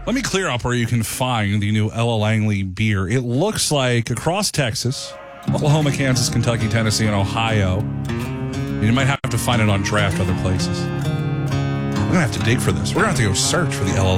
Let me clear up where you can find the new Ella Langley beer. It looks like across Texas, Oklahoma, Kansas, Kentucky, Tennessee, and Ohio. You might have to find it on draft other places. We're going to have to dig for this. We're going to have to go search for the Ella